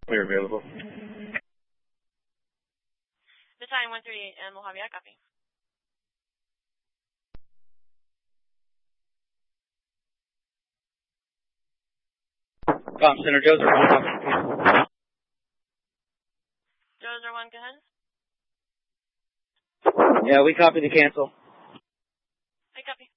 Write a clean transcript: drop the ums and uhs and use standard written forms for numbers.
We're available. Battalion 138 and Mojave, I copy. Center, Joseph 1, copy. Joseph 1, go ahead. Yeah, we copy the cancel. I copy.